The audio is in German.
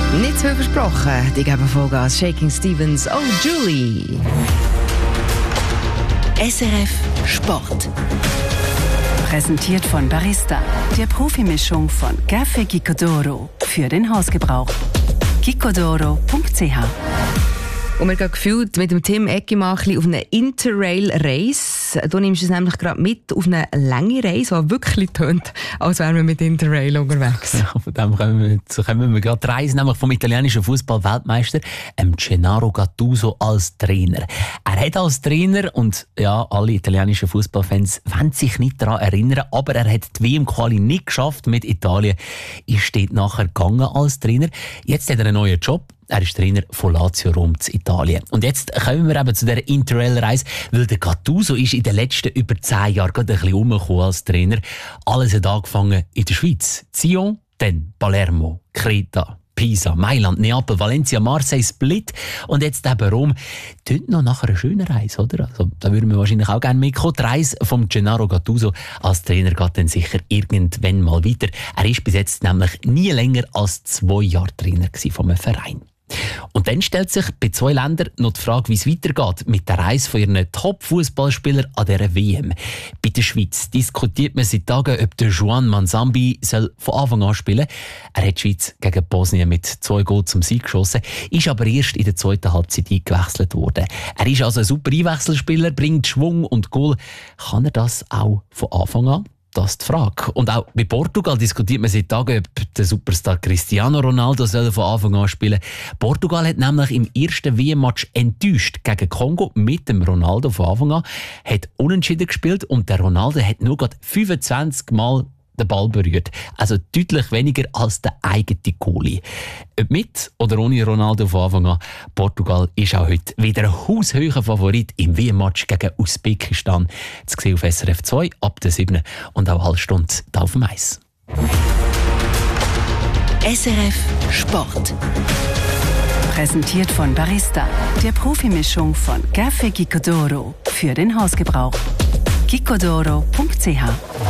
Nicht zu viel versprochen, die geben Vollgas. Shaking Stevens, oh Julie. SRF Sport. Präsentiert von Barista, der Profimischung von Café Gicodoro für den Hausgebrauch. gicodoro.ch. Und wir gehen gefühlt mit dem Tim Eggimann auf eine Interrail-Race. Du nimmst es nämlich gerade mit auf eine lange Reise, die wirklich tönt, als wären wir mit Interrail unterwegs. Ja, von dem kommen wir gerade. Die Reise nämlich vom italienischen Fußball-Weltmeister Gennaro Gattuso als Trainer. Er hat als Trainer, und ja, alle italienischen Fußballfans wollen sich nicht daran erinnern, aber er hat die WM-Quali nicht geschafft mit Italien. Ist dort nachher gegangen als Trainer. Jetzt hat er einen neuen Job. Er ist Trainer von Lazio Rom in Italien. Und jetzt kommen wir eben zu dieser Interrail-Reise, weil der Gattuso ist in den letzten über 10 Jahren gerade ein bisschen rumgekommen als Trainer. Alles hat angefangen in der Schweiz. Sion, dann Palermo, Kreta, Pisa, Mailand, Neapel, Valencia, Marseille, Split und jetzt eben Rom. Tönt noch nach einer schönen Reise, oder? Also, da würden wir wahrscheinlich auch gerne mitkommen. Die Reise von Gennaro Gattuso als Trainer geht dann sicher irgendwann mal weiter. Er ist bis jetzt nämlich nie länger als 2 Jahre Trainer von einem Verein. Und dann stellt sich bei 2 Ländern noch die Frage, wie es weitergeht mit der Reise von ihren Top-Fußballspielern an dieser WM. Bei der Schweiz diskutiert man seit Tagen, ob der Juan Manzambi soll von Anfang an spielen soll. Er hat die Schweiz gegen Bosnien mit 2 Goals zum Sieg geschossen, ist aber erst in der 2. Halbzeit eingewechselt worden. Er ist also ein super Einwechselspieler, bringt Schwung und Goal. Kann er das auch von Anfang an? Das ist die Frage. Und auch bei Portugal diskutiert man seit Tagen, ob der Superstar Cristiano Ronaldo soll von Anfang an spielen. Portugal hat nämlich im ersten WM-Match enttäuscht gegen Kongo mit dem Ronaldo von Anfang an, hat unentschieden gespielt und der Ronaldo hat nur gerade 25 Mal den Ball berührt. Also deutlich weniger als der eigene Goalie. Ob mit oder ohne Ronaldo von Anfang an, Portugal ist auch heute wieder ein haushoher Favorit im WM-Match gegen Usbekistan. Zu sehen auf SRF 2 ab der 7. und auch halbe Stunde da auf dem Eis. SRF Sport. Präsentiert von Barista, der Profimischung von Café Gicodoro für den Hausgebrauch. gicodoro.ch.